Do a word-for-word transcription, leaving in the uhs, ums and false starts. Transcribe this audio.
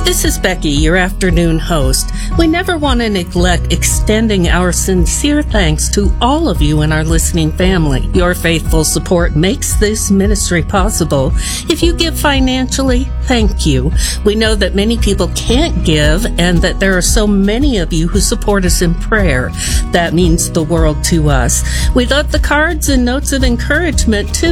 This is Becky, your afternoon host. We never want to neglect extending our sincere thanks to all of you in our listening family. Your faithful support makes this ministry possible. If you give financially, thank you. We know that many people can't give and that there are so many of you who support us in prayer. That means the world to us. We love the cards and notes of encouragement too.